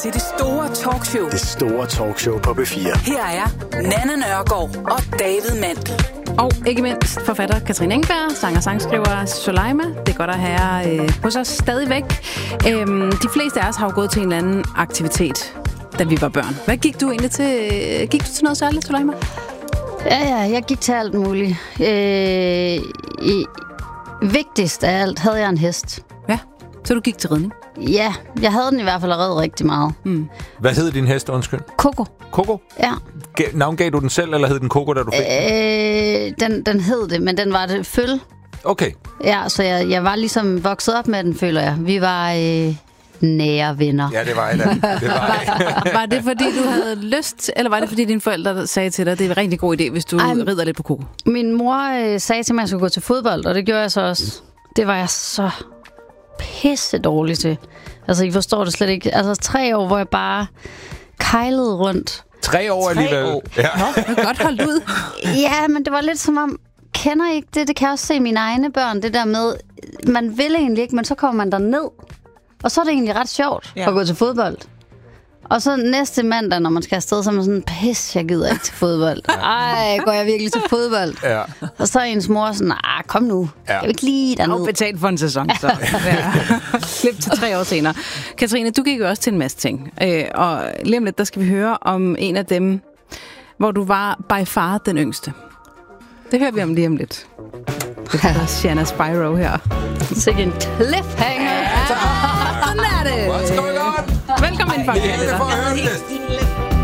til det store talkshow. Det store talkshow på B4. Her er Nanna Nørgaard og David Mandel. Og ikke mindst forfatter Katrine Engberg, sanger-sangskriver Soleima. Det er godt at have hos os stadigvæk. De fleste af os har jo gået til en eller anden aktivitet, da vi var børn. Hvad gik du egentlig til? Gik du til noget særligt, Soleima? Ja, jeg gik til alt muligt. Vigtigst af alt havde jeg en hest. Ja, så du gik til ridning? Ja, jeg havde den i hvert fald allerede rigtig meget. Mm. Hvad hed din hest, undskyld? Coco. Coco? Ja. Navngav du den selv, eller hed den Coco, da du fik den? Den hed det, men den var det føl. Okay. Ja, så jeg var ligesom vokset op med den, føler jeg. Vi var nære venner. Ja, det var jeg da. Det var jeg. Var det fordi, du havde lyst, eller var det fordi, dine forældre sagde til dig, at det er en rigtig god idé, hvis du rider lidt på Coco? Min mor sagde til mig, at jeg skulle gå til fodbold, og det gjorde jeg så også. Det var jeg så pisse dårlig til. Altså, I forstår det slet ikke. Altså, 3 år, hvor jeg bare kejlede rundt. 3 år alligevel. 3 år? Ja. Nå, det er godt holdt ud. Ja, men det var lidt som om, kender I ikke det? Det kan jeg også se mine egne børn, det der med, man vil egentlig ikke, men så kommer man derned. Og så er det egentlig ret sjovt at gå til fodbold. Og så næste mandag, når man skal afsted, så er man sådan, pis, jeg gider ikke til fodbold. Ej, går jeg virkelig til fodbold? Ja. Og så er ens mor sådan, kom nu, jeg vil ikke lige derned. Og betalt for en sæson, så. Ja. Klip til 3 år senere. Katrine, du gik jo også til en masse ting. Og lige om lidt, der skal vi høre om en af dem, hvor du var by far den yngste. Det hører vi om lige om lidt. Det er Shanna Spyro her. Sikke en cliffhanger. Sådan er det. What's going on? Velkommen ind, Vi er for at høre det.